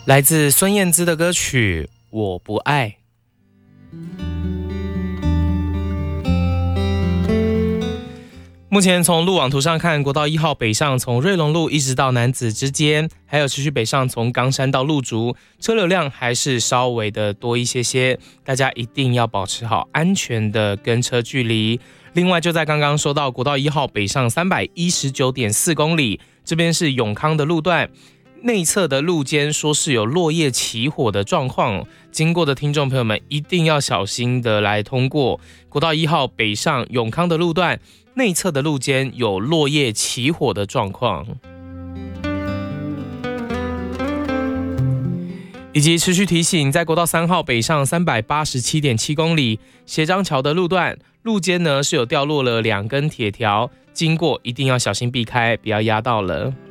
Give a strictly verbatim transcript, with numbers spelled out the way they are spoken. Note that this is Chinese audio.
来自孙燕姿的歌曲《我不爱》。目前从路网图上看，国道一号北上从瑞隆路一直到楠梓之间，还有持续北上从冈山到路竹，车流量还是稍微的多一些些，大家一定要保持好安全的跟车距离。另外就在刚刚说到国道一号北上 三百一十九点四公里，这边是永康的路段，内侧的路肩说是有落叶起火的状况，经过的听众朋友们一定要小心的来通过。国道一号北上永康的路段内侧的路肩有落叶起火的状况，以及持续提醒，在国道三号北上 三百八十七点七公里斜张桥的路段，路肩呢是有掉落了两根铁条，经过一定要小心避开，不要压到了。